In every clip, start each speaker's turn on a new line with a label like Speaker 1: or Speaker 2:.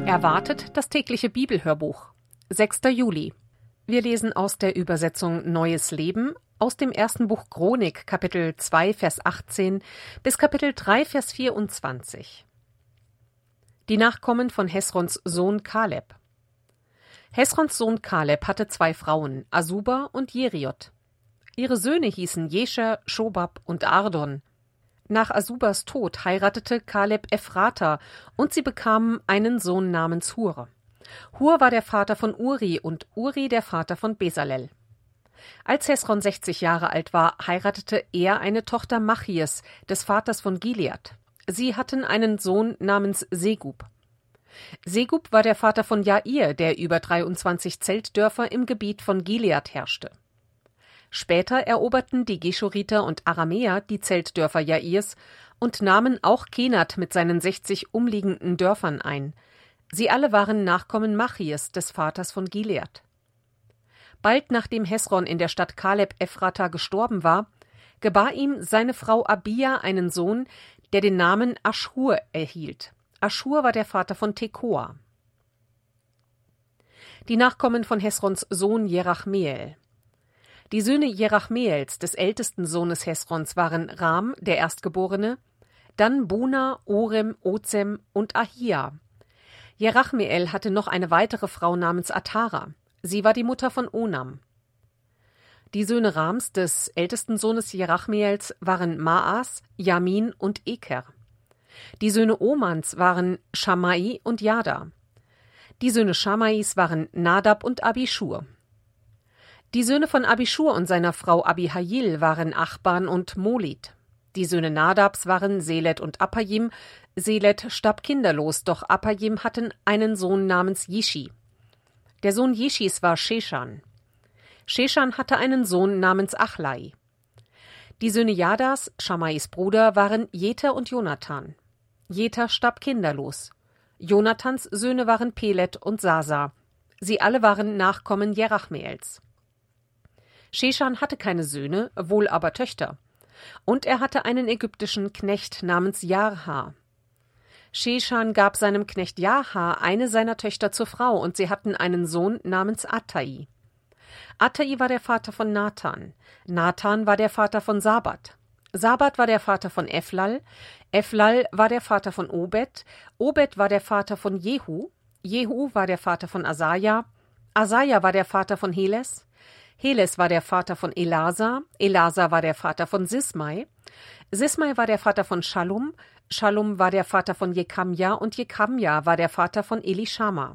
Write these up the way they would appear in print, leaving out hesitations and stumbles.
Speaker 1: Erwartet das tägliche Bibelhörbuch. 6. Juli. Wir lesen aus der Übersetzung Neues Leben aus dem ersten Buch Chronik, Kapitel 2, Vers 18 bis Kapitel 3, Vers 24. Die Nachkommen von Hesrons Sohn Kaleb. Hesrons Sohn Kaleb hatte 2 Frauen, Asuba und Jeriot. Ihre Söhne hießen Jescher, Schobab und Ardon. Nach Asubas Tod heiratete Kaleb Ephrata und sie bekamen einen Sohn namens Hur. Hur war der Vater von Uri und Uri der Vater von Bezalel. Als Hesron 60 Jahre alt war, heiratete er eine Tochter Machies, des Vaters von Gilead. Sie hatten einen Sohn namens Segub. Segub war der Vater von Jair, der über 23 Zeltdörfer im Gebiet von Gilead herrschte. Später eroberten die Geschuriter und Aramäer die Zeltdörfer Jairs und nahmen auch Kenat mit seinen 60 umliegenden Dörfern ein. Sie alle waren Nachkommen Machies, des Vaters von Gilead. Bald nachdem Hesron in der Stadt Kaleb Ephrata gestorben war, gebar ihm seine Frau Abia einen Sohn, der den Namen Aschhur erhielt. Aschhur war der Vater von Tekoa. Die Nachkommen von Hesrons Sohn Jerachmeel. Die Söhne Jerachmeels, des ältesten Sohnes Hesrons, waren Ram, der Erstgeborene, dann Buna, Orem, Ozem und Ahia. Jerachmeel hatte noch eine weitere Frau namens Atara. Sie war die Mutter von Onam. Die Söhne Rams, des ältesten Sohnes Jerachmeels, waren Maas, Jamin und Eker. Die Söhne Omans waren Shammai und Jada. Die Söhne Shammais waren Nadab und Abischur. Die Söhne von Abischur und seiner Frau Abihail waren Achban und Molit. Die Söhne Nadabs waren Selet und Apajim. Selet starb kinderlos, doch Apajim hatten einen Sohn namens Jishi. Der Sohn Jishis war Sheshan. Sheshan hatte einen Sohn namens Achlai. Die Söhne Jadas, Shammais Bruder, waren Jeter und Jonathan. Jeter starb kinderlos. Jonathans Söhne waren Pelet und Sasa. Sie alle waren Nachkommen Jerachmeels. Sheshan hatte keine Söhne, wohl aber Töchter. Und er hatte einen ägyptischen Knecht namens Jarha. Sheshan gab seinem Knecht Jarha eine seiner Töchter zur Frau, und sie hatten einen Sohn namens Attai. Attai war der Vater von Nathan. Nathan war der Vater von Sabat. Sabat war der Vater von Eflal. Eflal war der Vater von Obed. Obed war der Vater von Jehu. Jehu war der Vater von Asaja. Asaja war der Vater von Heles. Heles war der Vater von Elasa. Elasa war der Vater von Sismai. Sismai war der Vater von Shallum. Shallum war der Vater von Jekamja und Jekamja war der Vater von Elishama.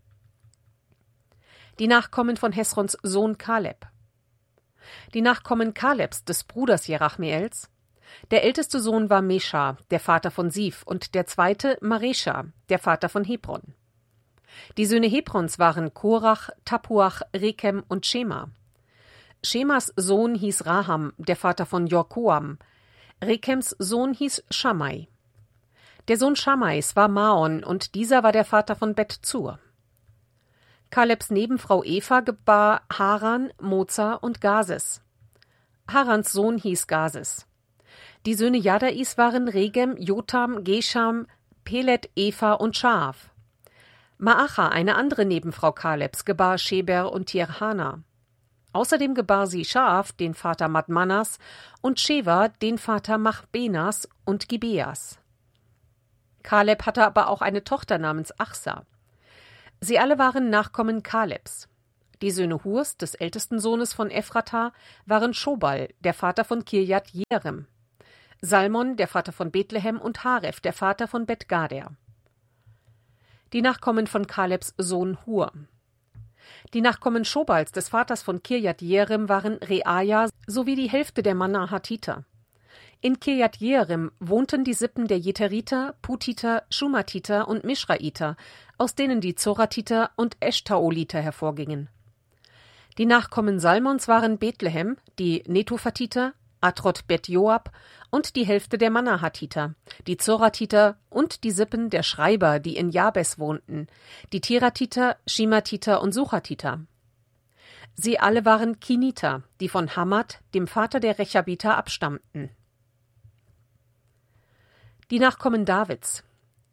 Speaker 1: Die Nachkommen von Hesrons Sohn Kaleb. Die Nachkommen Kalebs, des Bruders Jerachmeels. Der älteste Sohn war Mesha, der Vater von Sif, und der zweite Maresha, der Vater von Hebron. Die Söhne Hebrons waren Korach, Tapuach, Rekem und Schema. Schemas Sohn hieß Raham, der Vater von Jorkoam. Rekems Sohn hieß Shammai. Der Sohn Shammais war Maon, und dieser war der Vater von Bet-Zur. Kalebs Nebenfrau Eva gebar Haran, Moza und Gases. Harans Sohn hieß Gases. Die Söhne Jadais waren Regem, Jotam, Gesham, Pelet, Eva und Schaaf. Maacha, eine andere Nebenfrau Kalebs, gebar Sheber und Tirhana. Außerdem gebar sie Schaaf, den Vater Madmanas, und Sheva, den Vater Machbenas und Gibeas. Kaleb hatte aber auch eine Tochter namens Achsa. Sie alle waren Nachkommen Kalebs. Die Söhne Hurs, des ältesten Sohnes von Ephrata, waren Schobal, der Vater von Kirjat Jearim, Salmon, der Vater von Bethlehem, und Haref, der Vater von Bet-Gader. Die Nachkommen von Kalebs Sohn Hur. Die Nachkommen Schobals, des Vaters von Kirjat Jearim, waren Reaja sowie die Hälfte der Manahatiter. In Kirjat Jearim wohnten die Sippen der Jeteriter, Putiter, Schumatiter und Mischraiter, aus denen die Zoratiter und Eshtaoliter hervorgingen. Die Nachkommen Salmons waren Bethlehem, die Netophatiter, Atrot Bet Joab und die Hälfte der Manahatiter, die Zoratiter und die Sippen der Schreiber, die in Jabes wohnten, die Tiratiter, Shimatiter und Suchatiter. Sie alle waren Kiniter, die von Hamad, dem Vater der Rechabiter, abstammten. Die Nachkommen Davids.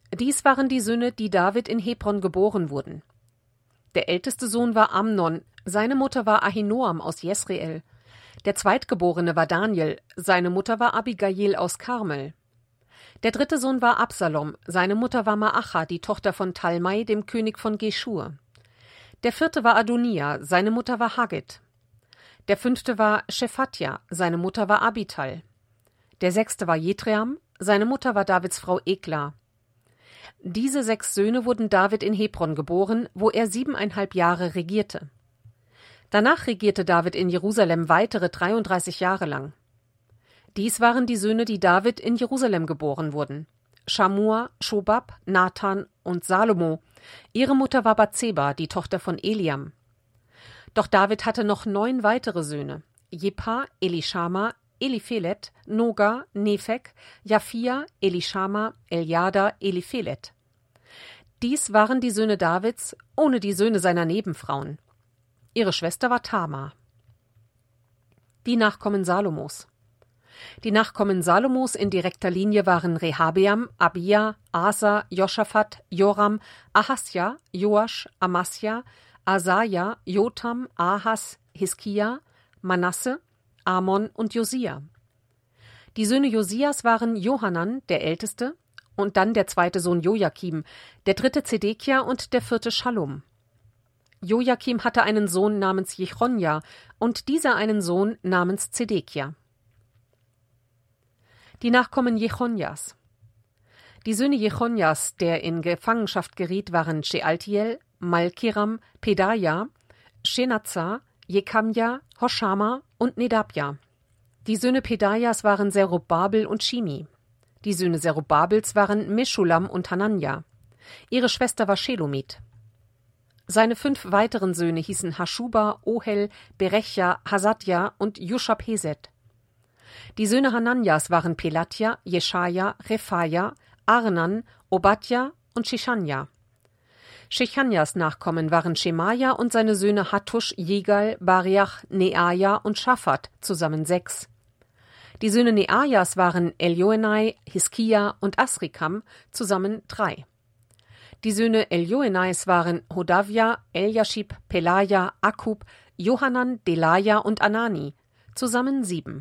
Speaker 1: Dies waren die Söhne, die David in Hebron geboren wurden. Der älteste Sohn war Amnon, seine Mutter war Ahinoam aus Jesreel. Der zweitgeborene war Daniel, seine Mutter war Abigail aus Karmel. Der dritte Sohn war Absalom, seine Mutter war Maacha, die Tochter von Talmai, dem König von Geschur. Der vierte war Adonia, seine Mutter war Haggit. Der fünfte war Shephatja, seine Mutter war Abital. Der sechste war Jetream, seine Mutter war Davids Frau Ekla. Diese 6 Söhne wurden David in Hebron geboren, wo er 7,5 Jahre regierte. Danach regierte David in Jerusalem weitere 33 Jahre lang. Dies waren die Söhne, die David in Jerusalem geboren wurden: Schamua, Schobab, Nathan und Salomo. Ihre Mutter war Bathseba, die Tochter von Eliam. Doch David hatte noch 9 weitere Söhne: Jepa, Elishama, Eliphelet, Noga, Nepheg, Japhia, Elishama, Eljada, Eliphelet. Dies waren die Söhne Davids, ohne die Söhne seiner Nebenfrauen. Ihre Schwester war Tamar. Die Nachkommen Salomos. Die Nachkommen Salomos in direkter Linie waren Rehabeam, Abia, Asa, Joschafat, Joram, Ahasja, Joasch, Amasja, Asaja, Jotam, Ahas, Hiskia, Manasse, Amon und Josia. Die Söhne Josias waren Johanan, der Älteste, und dann der zweite Sohn Jojakim, der dritte Zedekia und der vierte Schallum. Jojakim hatte einen Sohn namens Jechonja und dieser einen Sohn namens Zedekia. Die Nachkommen Jechonjas. Die Söhne Jechonjas, der in Gefangenschaft geriet, waren Shealtiel, Malkiram, Pedaja, Shenazar, Jekamja, Hoshama und Nedabja. Die Söhne Pedajas waren Zerubabel und Shimi. Die Söhne Zerubabels waren Meschulam und Hananja. Ihre Schwester war Shelomit. Seine 5 weiteren Söhne hießen Haschuba, Ohel, Berechja, Hasadja und Juschab-Heset. Die Söhne Hananjas waren Pelatja, Jeschaja, Rephaja, Arnan, Obadja und Shechanja. Shechanjas Nachkommen waren Schemaja und seine Söhne Hattusch, Jegal, Bariach, Neaja und Schafat, zusammen 6. Die Söhne Neajas waren Eljoenai, Hiskia und Asrikam, zusammen 3. Die Söhne Eljoenais waren Hodavia, Eliashib, Pelaja, Akub, Johanan, Delaja und Anani, zusammen 7.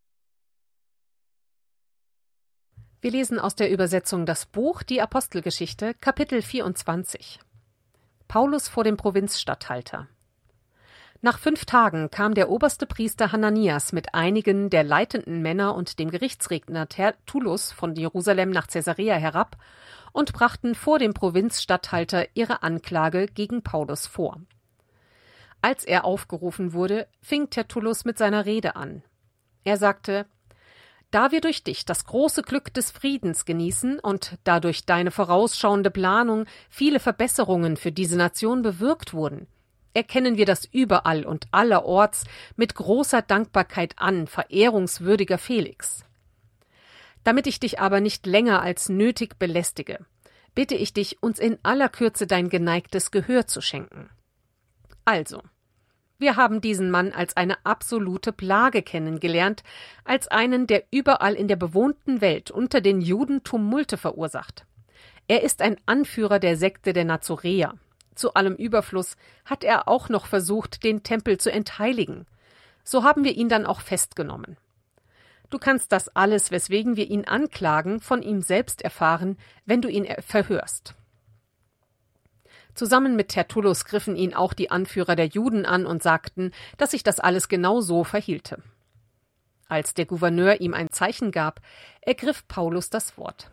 Speaker 1: Wir lesen aus der Übersetzung das Buch Die Apostelgeschichte, Kapitel 24. Paulus vor dem Provinzstatthalter. Nach 5 Tagen kam der oberste Priester Hananias mit einigen der leitenden Männer und dem Gerichtsredner Tertullus von Jerusalem nach Caesarea herab und brachten vor dem Provinzstatthalter ihre Anklage gegen Paulus vor. Als er aufgerufen wurde, fing Tertullus mit seiner Rede an. Er sagte: Da wir durch dich das große Glück des Friedens genießen und da durch deine vorausschauende Planung viele Verbesserungen für diese Nation bewirkt wurden, erkennen wir das überall und allerorts mit großer Dankbarkeit an, verehrungswürdiger Felix. Damit ich dich aber nicht länger als nötig belästige, bitte ich dich, uns in aller Kürze dein geneigtes Gehör zu schenken. Also, wir haben diesen Mann als eine absolute Plage kennengelernt, als einen, der überall in der bewohnten Welt unter den Juden Tumulte verursacht. Er ist ein Anführer der Sekte der Nazoräer. Zu allem Überfluss hat er auch noch versucht, den Tempel zu entheiligen. So haben wir ihn dann auch festgenommen. Du kannst das alles, weswegen wir ihn anklagen, von ihm selbst erfahren, wenn du ihn verhörst. Zusammen mit Tertullus griffen ihn auch die Anführer der Juden an und sagten, dass sich das alles genau so verhielte. Als der Gouverneur ihm ein Zeichen gab, ergriff Paulus das Wort.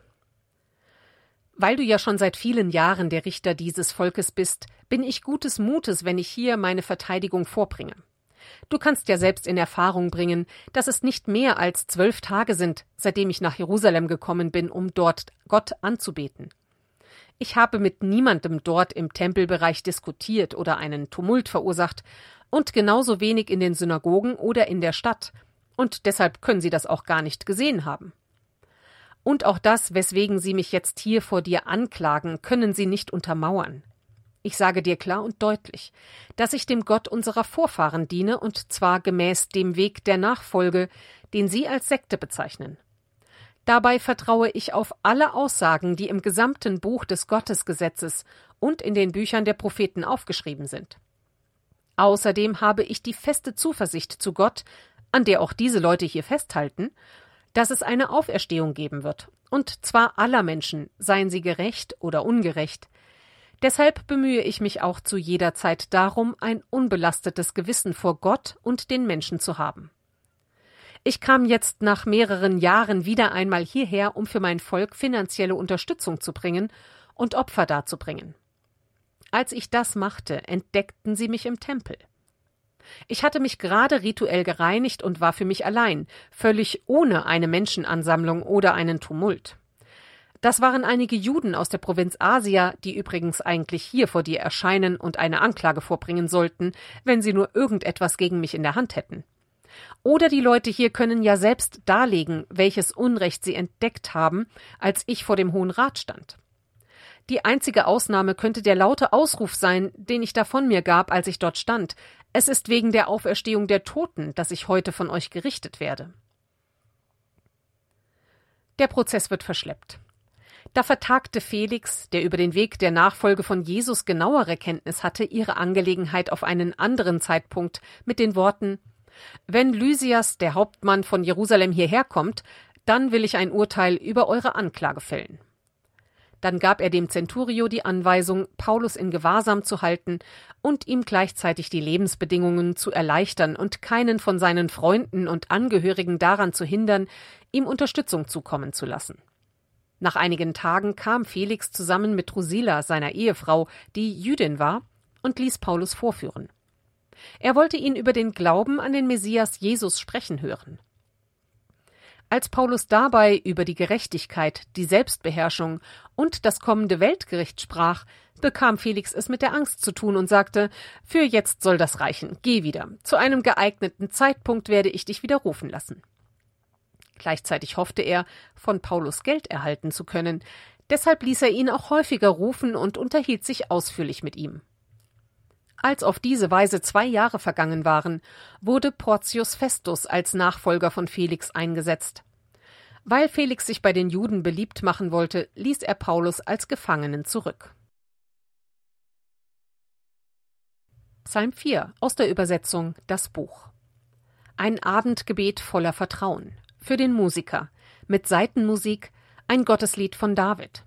Speaker 1: Weil du ja schon seit vielen Jahren der Richter dieses Volkes bist, bin ich gutes Mutes, wenn ich hier meine Verteidigung vorbringe. Du kannst ja selbst in Erfahrung bringen, dass es nicht mehr als 12 Tage sind, seitdem ich nach Jerusalem gekommen bin, um dort Gott anzubeten. Ich habe mit niemandem dort im Tempelbereich diskutiert oder einen Tumult verursacht und genauso wenig in den Synagogen oder in der Stadt, und deshalb können Sie das auch gar nicht gesehen haben. Und auch das, weswegen Sie mich jetzt hier vor dir anklagen, können Sie nicht untermauern. Ich sage dir klar und deutlich, dass ich dem Gott unserer Vorfahren diene, und zwar gemäß dem Weg der Nachfolge, den Sie als Sekte bezeichnen. Dabei vertraue ich auf alle Aussagen, die im gesamten Buch des Gottesgesetzes und in den Büchern der Propheten aufgeschrieben sind. Außerdem habe ich die feste Zuversicht zu Gott, an der auch diese Leute hier festhalten, dass es eine Auferstehung geben wird, und zwar aller Menschen, seien sie gerecht oder ungerecht. Deshalb bemühe ich mich auch zu jeder Zeit darum, ein unbelastetes Gewissen vor Gott und den Menschen zu haben. Ich kam jetzt nach mehreren Jahren wieder einmal hierher, um für mein Volk finanzielle Unterstützung zu bringen und Opfer darzubringen. Als ich das machte, entdeckten sie mich im Tempel. Ich hatte mich gerade rituell gereinigt und war für mich allein, völlig ohne eine Menschenansammlung oder einen Tumult. Das waren einige Juden aus der Provinz Asia, die übrigens eigentlich hier vor dir erscheinen und eine Anklage vorbringen sollten, wenn sie nur irgendetwas gegen mich in der Hand hätten. Oder die Leute hier können ja selbst darlegen, welches Unrecht sie entdeckt haben, als ich vor dem Hohen Rat stand. Die einzige Ausnahme könnte der laute Ausruf sein, den ich da von mir gab, als ich dort stand: Es ist wegen der Auferstehung der Toten, dass ich heute von euch gerichtet werde. Der Prozess wird verschleppt. Da vertagte Felix, der über den Weg der Nachfolge von Jesus genauere Kenntnis hatte, ihre Angelegenheit auf einen anderen Zeitpunkt mit den Worten: Wenn Lysias, der Hauptmann von Jerusalem, hierher kommt, dann will ich ein Urteil über eure Anklage fällen. Dann gab er dem Centurio die Anweisung, Paulus in Gewahrsam zu halten und ihm gleichzeitig die Lebensbedingungen zu erleichtern und keinen von seinen Freunden und Angehörigen daran zu hindern, ihm Unterstützung zukommen zu lassen. Nach einigen Tagen kam Felix zusammen mit Drusilla, seiner Ehefrau, die Jüdin war, und ließ Paulus vorführen. Er wollte ihn über den Glauben an den Messias Jesus sprechen hören. Als Paulus dabei über die Gerechtigkeit, die Selbstbeherrschung und das kommende Weltgericht sprach, bekam Felix es mit der Angst zu tun und sagte: Für jetzt soll das reichen, geh wieder. Zu einem geeigneten Zeitpunkt werde ich dich wieder rufen lassen. Gleichzeitig hoffte er, von Paulus Geld erhalten zu können. Deshalb ließ er ihn auch häufiger rufen und unterhielt sich ausführlich mit ihm. Als auf diese Weise 2 Jahre vergangen waren, wurde Porcius Festus als Nachfolger von Felix eingesetzt. Weil Felix sich bei den Juden beliebt machen wollte, ließ er Paulus als Gefangenen zurück. Psalm 4 aus der Übersetzung Das Buch. Ein Abendgebet voller Vertrauen. Für den Musiker. Mit Saitenmusik. Ein Gotteslied von David.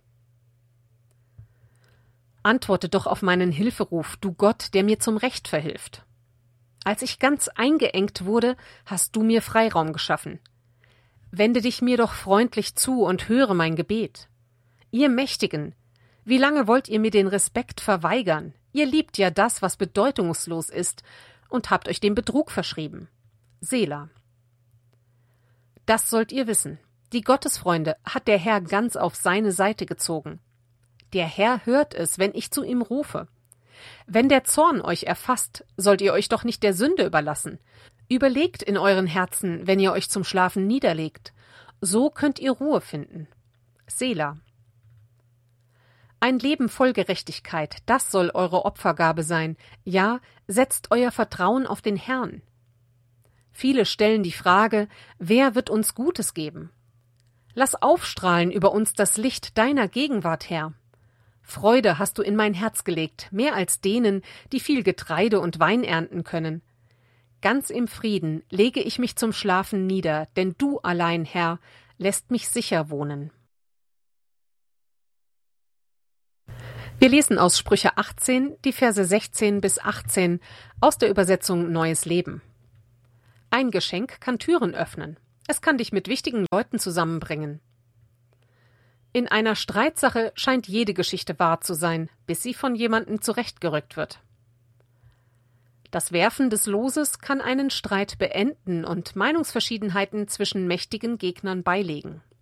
Speaker 1: Antworte doch auf meinen Hilferuf, du Gott, der mir zum Recht verhilft. Als ich ganz eingeengt wurde, hast du mir Freiraum geschaffen. Wende dich mir doch freundlich zu und höre mein Gebet. Ihr Mächtigen, wie lange wollt ihr mir den Respekt verweigern? Ihr liebt ja das, was bedeutungslos ist, und habt euch dem Betrug verschrieben. Selah. Das sollt ihr wissen. Die Gottesfreunde hat der Herr ganz auf seine Seite gezogen. Der Herr hört es, wenn ich zu ihm rufe. Wenn der Zorn euch erfasst, sollt ihr euch doch nicht der Sünde überlassen. Überlegt in euren Herzen, wenn ihr euch zum Schlafen niederlegt. So könnt ihr Ruhe finden. Selah. Ein Leben voll Gerechtigkeit, das soll eure Opfergabe sein. Ja, setzt euer Vertrauen auf den Herrn. Viele stellen die Frage, wer wird uns Gutes geben? Lass aufstrahlen über uns das Licht deiner Gegenwart, Herr. Freude hast du in mein Herz gelegt, mehr als denen, die viel Getreide und Wein ernten können. Ganz im Frieden lege ich mich zum Schlafen nieder, denn du allein, Herr, lässt mich sicher wohnen. Wir lesen aus Sprüche 18, die Verse 16 bis 18 aus der Übersetzung Neues Leben. Ein Geschenk kann Türen öffnen. Es kann dich mit wichtigen Leuten zusammenbringen. In einer Streitsache scheint jede Geschichte wahr zu sein, bis sie von jemandem zurechtgerückt wird. Das Werfen des Loses kann einen Streit beenden und Meinungsverschiedenheiten zwischen mächtigen Gegnern beilegen.